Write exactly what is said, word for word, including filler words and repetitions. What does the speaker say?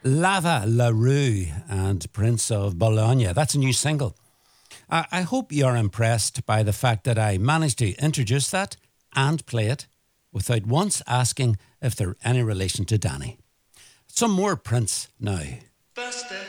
Lava LaRue and Prince of Bologna. That's a new single. I, I hope you're impressed by the fact that I managed to introduce that and play it without once asking if they're any relation to Danny. Some more Prince now. Busted.